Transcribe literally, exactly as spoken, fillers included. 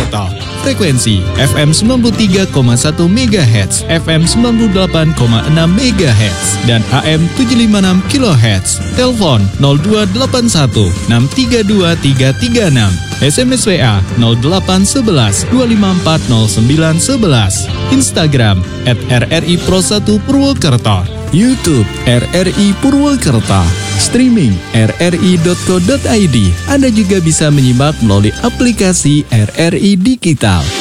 Purwokerto. Frekuensi F M sembilan puluh tiga koma satu megahertz, F M sembilan puluh delapan koma enam megahertz, dan A M tujuh ratus lima puluh enam kilohertz. Telepon nol dua delapan satu enam tiga dua tiga tiga enam. S M S W A nol delapan satu satu dua lima empat nol sembilan satu satu. Instagram at R R I Pro satu Purwokerto. YouTube R R I Purwokerto. Streaming r r i dot co dot i d. Anda juga bisa menyimak melalui aplikasi R R I Digital.